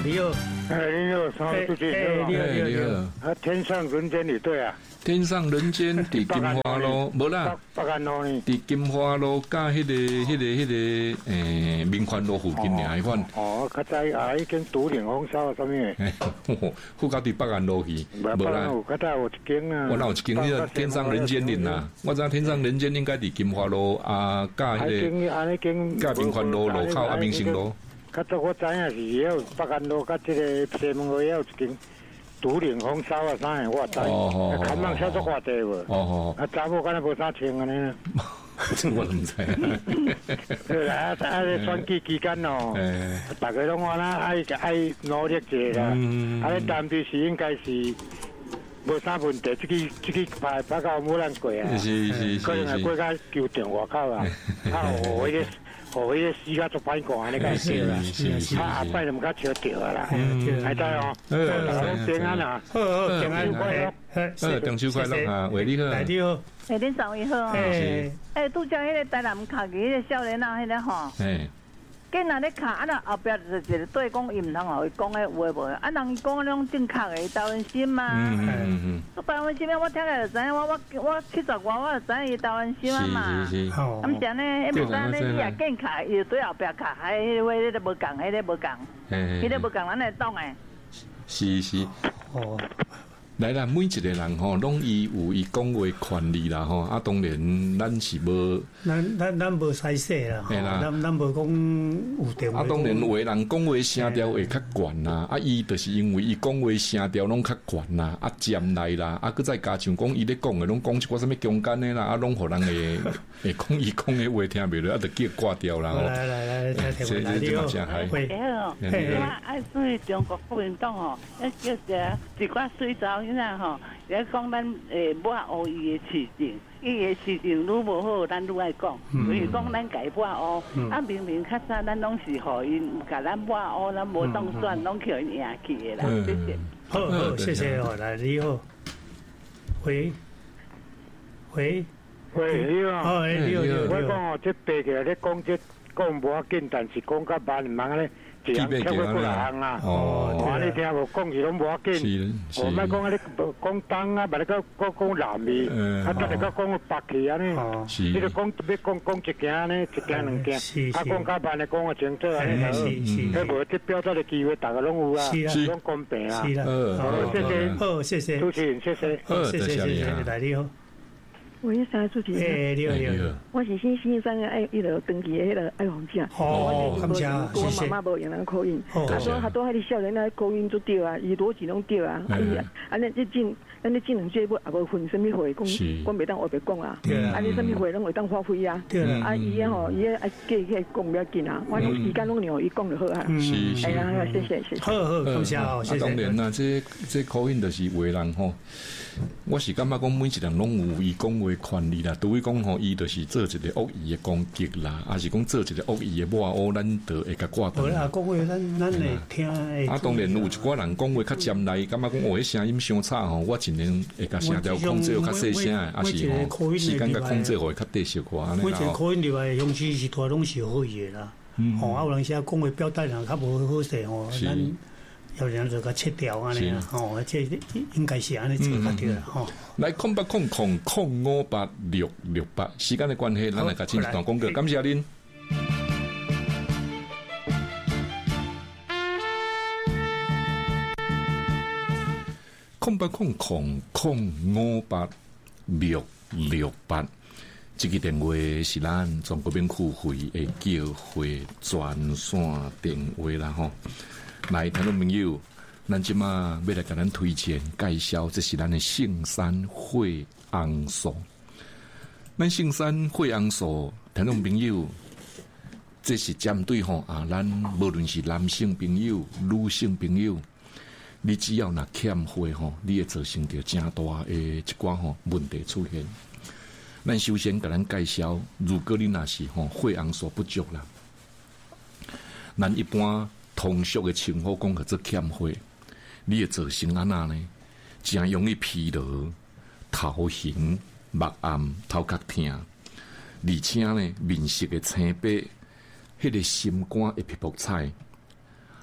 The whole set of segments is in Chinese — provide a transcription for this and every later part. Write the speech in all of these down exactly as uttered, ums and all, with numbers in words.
你好， 哎，你好，三位主持人， 你好，你好，你好。啊，天上人间里对啊。 天上人间伫金华路，无啦， 北安路呢？ 伫金华路甲迄个、迄个、迄个诶，民权路附近尔，款。 哦，较早啊，已经独领风骚什么诶？ 附到伫北安路去， 无啦。较早有一间啊。 我哪有一间迄个天上人间林呐？我知天上人间应该伫金华路啊，甲迄个甲民权路路口啊，民生路。 较早我知影是也有北安路甲即个西门路也有一间。独领风骚啊，啥诶？我知。哦哦。看网写作话题无？哦哦。啊，查某敢若无啥穿安尼。 这我唔知。 对啦，啊，咧选举期间哦，大家拢话啦，爱爱努力者啦。嗯。啊，咧当地是应该是无啥问题，即个即个牌牌到冇人过啊。是是是。可能系过甲球场外口啊，啊，我迄个。哦，迄个死甲做歹看，安尼个对啦，啊后摆就毋甲笑着啊啦，还知哦，平安啊， 好好平安快乐， 好中秋快乐啊，为你好， 大你好， 哎，恁三位好哦，哎，拄则迄个台南卡嘅迄个少年啊，迄个吼。囡仔咧卡，啊那后壁就是一个对讲，伊毋通互伊讲诶有诶无？啊，人伊讲迄种正确诶，台湾心嘛。嗯嗯嗯。台湾心我听起来就知影，我我我七十外，我就知影伊台湾心啊嘛。是是是。啊，毋是安尼，迄毋知安尼，你也见卡，伊就对后壁卡，还迄个迄个无共，迄个无共，迄个无共，咱会懂诶。 是是。哦。来啦，每一个人吼，拢伊有伊讲话权利啦吼，啊，当然咱是无， 咱咱咱无使说啦，咱咱无讲有电话。 啊，当然有个人讲话声调会较悬啦，啊，伊就是因为伊讲话声调拢较悬啦，啊，尖来啦，啊，佮再加上讲伊咧讲诶，拢讲一寡什物中间诶啦，啊，拢互人会会讲伊讲诶话听袂落，啊，就叫挂掉啦。 来来来，听听来，你好， 会好，我爱对中国国民党吼，一叫者一寡水藻。现在吼，也讲咱诶，抹黑伊诶市政，伊诶市政愈无好，咱愈爱讲。所以讲咱改抹黑，啊明明较早咱拢是互因甲咱抹黑，咱无当选，拢叫因赢去诶啦。谢谢。 好好，谢谢哦，来你好，喂喂喂，你好， 哦，你好你好。 我讲哦，这爬起来咧讲这讲无要紧，但是讲甲万万咧。一人超过几行啦，我你听无讲是拢无要紧，我莫讲啊你讲东啊，别你讲讲讲南面，啊得你讲讲北去安尼，你就讲要讲讲一件呢，一件两件，啊讲甲万你讲个清楚安尼就好，迄无这表达的机会，大家拢有啊，拢公平啊，好谢谢， 好谢谢， 主持人谢谢， 谢谢谢谢，大家好。 喂，三个主持人， 哎，你好你好， 我是新新山个爱迄个登记的迄个爱红姐， 哦，感谢， 我妈妈无用人口音，他说他都迄个少年来口音做对啊，伊逻辑拢对啊，啊伊安尼即进，安尼进两节目也无分什么会，讲讲袂当话别讲啊，安尼什么会拢会当发挥啊，啊伊个吼伊个爱计起讲不要紧啊，我时间拢让伊讲就好啊，哎呀，谢谢谢谢， 好好感谢哦，谢谢。 当然啦，这这口音就是话人吼。我是感觉讲每一人拢有伊讲话权利啦，除非讲吼伊就是做一个恶意的攻击啦，还是讲做一个恶意的抹黑，咱就会甲挂断。 好啦，讲话咱咱会听。 啊，当然有一寡人讲话较尖来，感觉讲哦，迄声音伤差吼，我尽量会甲声调控制较细声的，还是吼时间甲控制会较低小寡安尼啦。 每一个口音入来，用词是大拢是好伊的啦。吼，啊有人写讲话表达人较无好势吼，咱。要人做个切掉安尼啊，吼，这应该是安尼做较对啦，吼。 来空八空空空五八六六八，时间的关系，咱来甲进一段广告，感谢您。空八空空空五八六六八，这个电话是咱中国民区会的叫会专线电话啦，吼。来，听众朋友，咱即马要来甲咱推荐介绍，这是咱的圣山惠昂素。咱圣山惠昂素，听众朋友，这是针对吼啊，咱无论是男性朋友、女性朋友，你只要若欠货吼，你会造成着正大的一寡吼问题出现。咱首先甲咱介绍，如果你若是吼惠昂素不足啦，咱一般。通俗的称呼讲叫做欠货，你会造成安那呢？真容易疲劳、头晕、目暗、头壳痛，而且呢，面色的青白，迄、那个心肝会皮肤彩，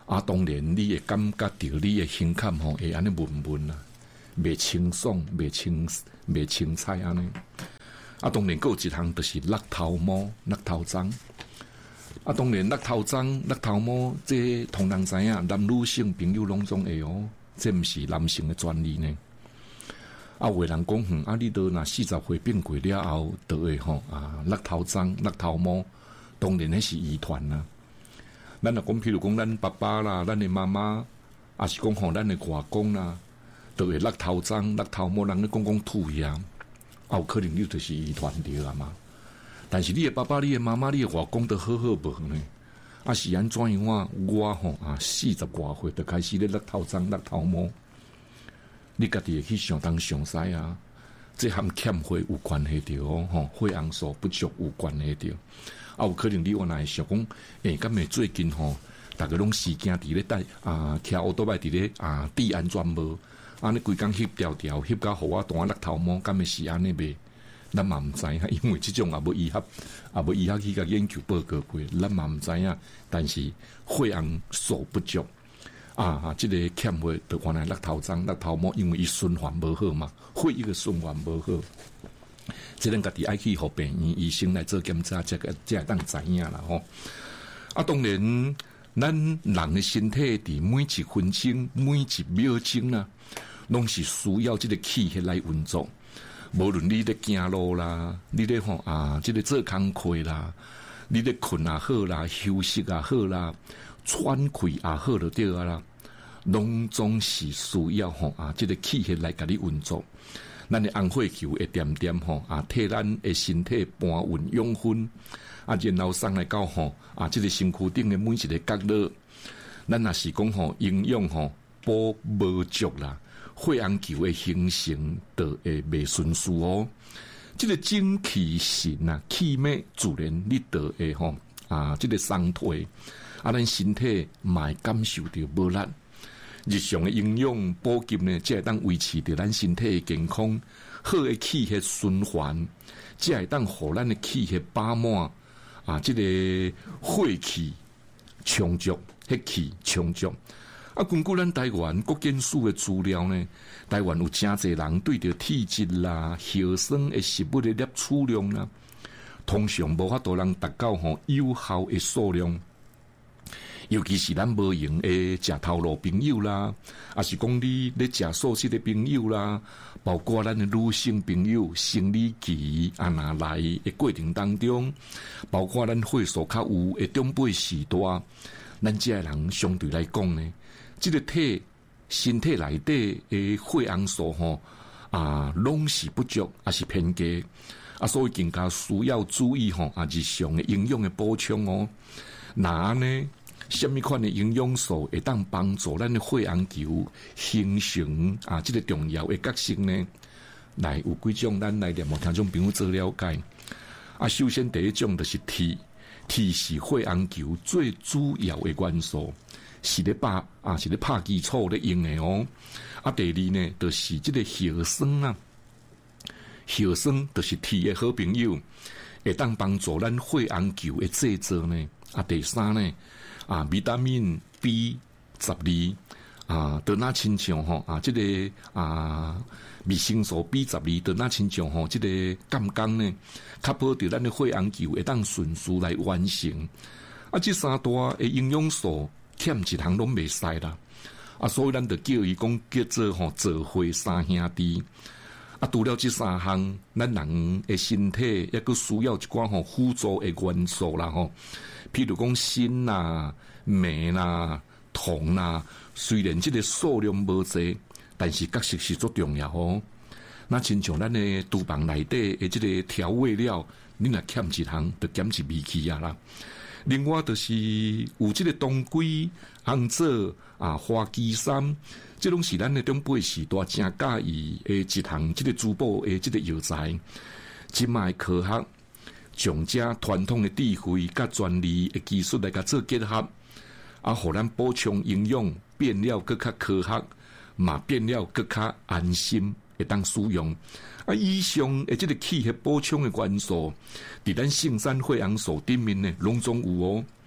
啊，当然你会感觉到你的胸坎吼会安尼闷闷啊，袂清爽，袂清袂清彩安尼。啊，当然，还有一项就是落头毛、落头鬃。啊，当然，落头鬃、落头毛，这同人知影，男女性朋友拢总会哦，这毋是男性的专利呢。啊，有人讲，哼，啊，你到若四十岁变过了后，就会吼啊，落头鬃、落头毛，当然迄是遗传啦。咱若讲，譬如讲，咱爸爸啦，咱的妈妈，啊是讲吼，咱的外公啦，就会落头鬃、落头毛，人咧讲讲吐呀。啊，有可能你就是遗传着啊嘛，但是你的爸爸、你的妈妈、你的外公都好好无呢。啊，是安怎样啊？我吼啊，四十外岁就开始咧落头鬃、落头毛，你家己会去相当详细啊。这和欠血有关系着哦，吼，血红素不足有关系着。啊，有可能你原来想讲，诶、欸，敢会最近吼，大家拢事件伫咧带啊，骑奥多摆伫咧啊，治安全无？安尼规工翕条条，翕到互我单落头毛，敢会是安尼袂？咱嘛毋知影，因为即种也无医学，也无医学去甲研究报告过，咱嘛毋知影。但是血红素不足啊，即、这个欠血就原来落头鬃、落头毛，因为伊循环无好嘛，血液个循环无好。即咱家己爱去互病院医生来做检查，才个才会当知影啦吼。啊，当然，咱人的身体伫每一分钟、每一秒钟啦。拢是需要这个气血来运作，无论你咧行路啦，你咧吼啊，这个做工课啦，你咧困也好啦，休息也好啦，喘气也好就对啊啦，拢总是需要吼啊，这个气血来甲你运作。咱的红血球会点点吼啊，替咱的身体搬运养分，啊，然后送来到吼啊，这个身躯顶的每一个角落，咱若是讲吼营养吼补无足啦。血红球的形成就会袂顺序哦，这个精气神啊，气脉自然你就会吼啊，这个伤退，啊，咱身体嘛会感受到无力。日常的营养补给呢，才会当维持着咱身体的健康，好的气血循环，才会当互咱的气血饱满啊，这个血气充足，血气充足。啊，根据咱台湾国健署的资料呢，台湾有真侪人对着体质啦、血栓的食物的摄取量啦，通常无法度人达到吼有效的数量。尤其是咱无用的食头路朋友啦，也是讲你咧食素食的朋友啦，包括咱的女性朋友生理期啊那来的过程当中，包括咱血素较有的长辈时代，咱这个人相对来讲呢。这个体身体内底的血红素吼啊，拢是不足，也是偏低啊，所以更加需要注意吼啊，日常的营养的补充哦。那呢，什么款的营养素会当帮助咱的血红球形成啊？这个重要的角色呢？来有几种，咱来念无听众朋友做了解啊。首先第一种就是铁，铁是血红球最主要的元素。是咧把啊，是咧拍基础咧用的哦。啊，第二呢，就是这个血栓啊，血栓就是铁的好朋友，会当帮助咱血红球的制造呢。啊，第三呢，啊，维他命 B 十二啊，就那亲像吼啊，这个啊，维生素 B 十二就那亲像吼，这个杠杠呢，确保着咱的血红球会当顺序来完成。啊，这三大的营养素。欠一项拢袂使啦，啊，所以咱就叫伊讲叫做吼做伙三兄弟。啊，除了这三项，咱人的身体也佫需要一寡吼辅助的元素啦吼，譬如讲锌啦、镁啦、铜啦，虽然这个数量无济，但是确实是足重要哦。那亲像咱的厨房内底的这个调味料，你若欠一项，就减一味去啊啦。另外就是有这个当归、红枣啊、花旗参，这拢是咱的长辈时代真介意的一项这个珠宝的这个药材。即卖科学将这传统的智慧甲专利的技术来甲做结合，啊，互咱补充营养变了更较科学，嘛变了更较安心会当使用。啊，以上的这个气血补充的元素，伫咱性产血红素顶面呢，拢总有哦。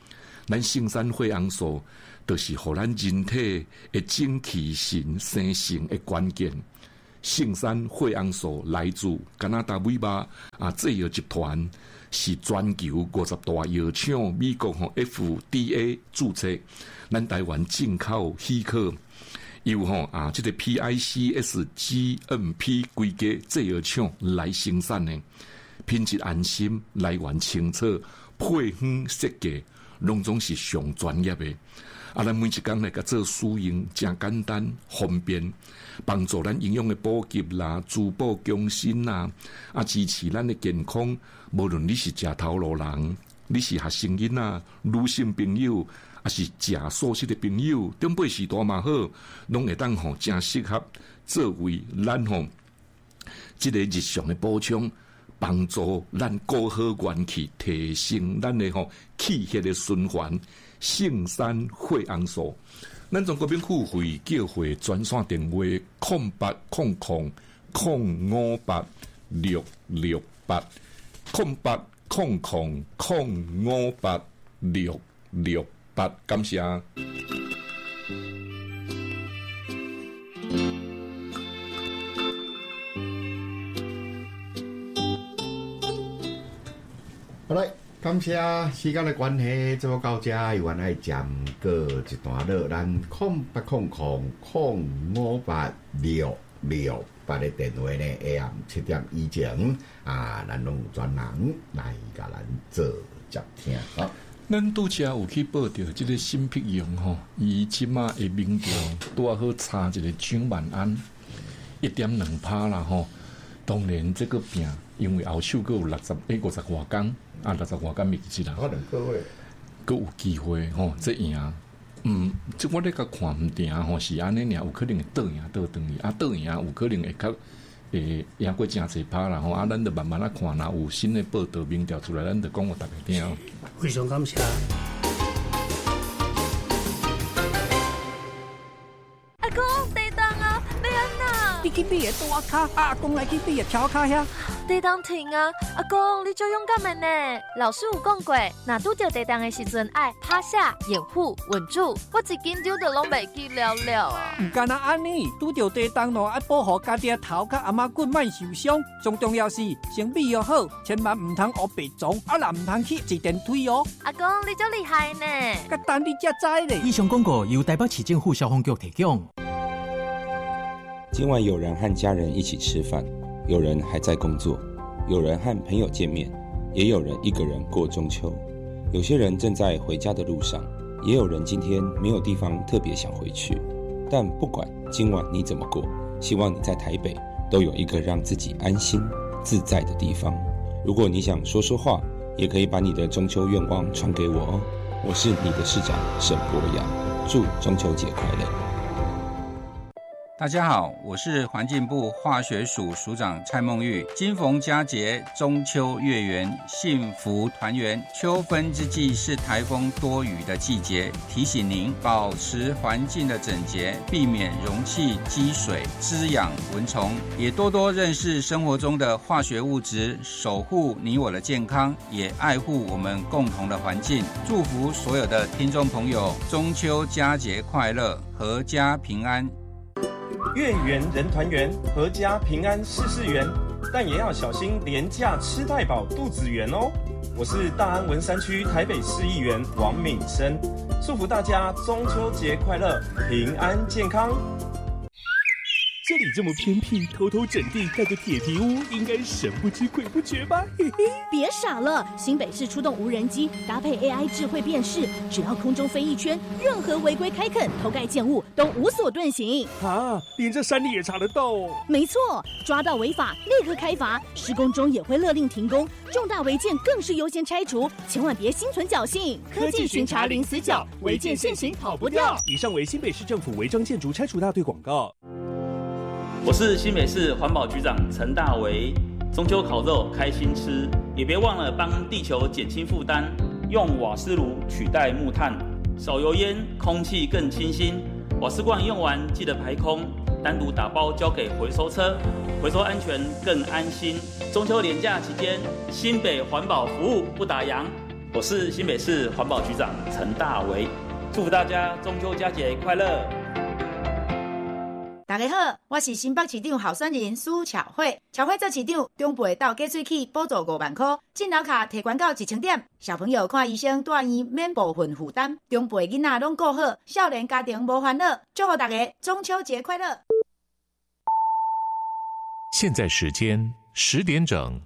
咱杏山血红素就是互咱人体的精气神生成的关键。杏山血红素来自加拿大美马啊制药集团，是全球五十大药厂美国和 F D A 注册，咱台湾进口许可。由吼啊，这个 P I C S G M P 规家制药厂来生产的，品质安心，来源清楚，配方设计拢总是上专业的。啊，咱每一工来甲做使用，真简单方便，帮助咱营养的补给啦、滋补强身啦，啊，支持咱的健康。无论你是食头路人，你是学生囡仔、女性朋友。啊，是食素食的朋友，长辈时代嘛好，拢会当吼真适合作为咱吼即个日常的补充，帮助咱高好元气，提升咱的吼气血的循环。杏山血红素，咱中国兵付费叫会专线电话：空八空空空五八六六八空八空空空五八六六。八，感谢。好来，感谢时间的关系，做到到这，原来暂过一段落，咱空八空空空五八六六八的电话呢 ，A M 七点以前啊，咱拢专人来甲咱做接听啊。 咱拄则有去报道，即个新辟用吼，伊即马的民调拄好差一个蒋万安一点两趴啦吼。当然，这个病因为后手阁有六十诶五十外工，啊六十外工未记啦， 可能各位阁有机会吼，这赢。嗯，即我咧甲看毋定吼，是安尼尔，有可能会倒赢倒转去，啊倒赢有可能会较会赢过真侪趴啦吼，啊咱着慢慢啊看啦，有新的报道民调出来，咱着讲互大家听。 非常感谢。 阿公，地当啊，要安那？ 你去买个大卡，阿公来去买个小卡遐。 地当停啊！阿公，你足勇敢的呢。老师有讲过，若拄着地当的时阵，爱趴下、掩护、稳住。我一紧张就拢袂记了了啊！ 唔干那安尼，拄着地当咯，爱保护家己的头甲阿妈骨莫受伤。最重要是身体要好，千万唔通学白撞，啊啦唔通去自电腿哦。 阿公，你足厉害呢！ 甲等你才知咧。 以上广告由台北市政府消防局提供。 今晚有人和家人一起吃饭，有人还在工作，有人和朋友见面，也有人一个人过中秋。有些人正在回家的路上，也有人今天没有地方特别想回去。但不管今晚你怎么过，希望你在台北都有一个让自己安心自在的地方。如果你想说说话，也可以把你的中秋愿望传给我哦。我是你的市长沈博阳，祝中秋节快乐。 大家好，我是环境部化学署署长蔡孟玉。今逢佳节，中秋月圆，幸福团圆。秋分之际是台风多雨的季节，提醒您保持环境的整洁，避免容器积水滋养蚊虫，也多多认识生活中的化学物质，守护你我的健康，也爱护我们共同的环境。祝福所有的听众朋友中秋佳节快乐，阖家平安。 月圆人团圆，阖家平安事事圆，但也要小心廉价吃太饱肚子圆哦。我是大安文山区台北市议员王敏生，祝福大家中秋节快乐，平安健康。 这里这么偏僻，偷偷整地盖个铁皮屋，应该神不知鬼不觉吧？嘿嘿， 别傻了！新北市出动无人机，搭配 A I 智慧辨识，只要空中飞一圈，任何违规开垦、偷盖建物都无所遁形。 啊，连这山里也查得到哦！ 没错，抓到违法立刻开罚，施工中也会勒令停工，重大违建更是优先拆除，千万别心存侥幸。 科技巡查零死角，违建现行跑不掉。以上为新北市政府违章建筑拆除大队广告。 我是新北市环保局长陈大为，中秋烤肉开心吃，也别忘了帮地球减轻负担，用瓦斯炉取代木炭，少油烟，空气更清新。瓦斯罐用完记得排空，单独打包交给回收车，回收安全更安心。中秋连假期间，新北环保服务不打烊。 我是新北市环保局长陈大为，祝福大家中秋佳节快乐。 大家好，我是新北市长候选人苏巧慧。巧慧做市长，中部的倒计水器补助五万块，进脑卡提悬到一千点。小朋友看医生住院免部分负担，中部的囡仔拢顾好，少年家庭无烦恼。祝福大家中秋节快乐！ 现在时间十点整。